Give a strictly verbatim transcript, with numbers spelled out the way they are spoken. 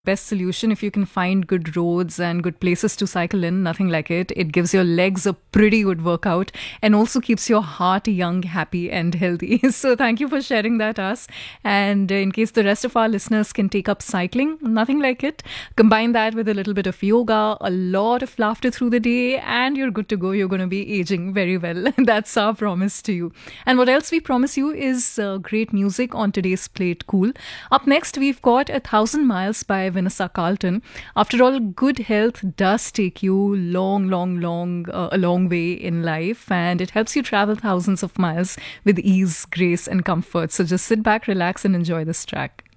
best solution if you can find good roads and good places to cycle in. Nothing like it. It gives your legs a pretty good workout and also keeps your heart young, happy, and healthy. So thank you for sharing that, us. And in case the rest of our listeners can take up cycling, nothing like it. Combine that with a little bit of yoga, a lot of laughter through the day, and you're good to go. You're going to be aging very well. That's our promise to you. And what else we promise you is uh, great music on today's Play It Cool. Up next, we've got A Thousand Miles by Vanessa Carlton. After all, good health does take you long, long, long, uh, a long way in life, and it helps you travel thousands of miles with ease, grace, and comfort. So just sit back, relax, and enjoy this track.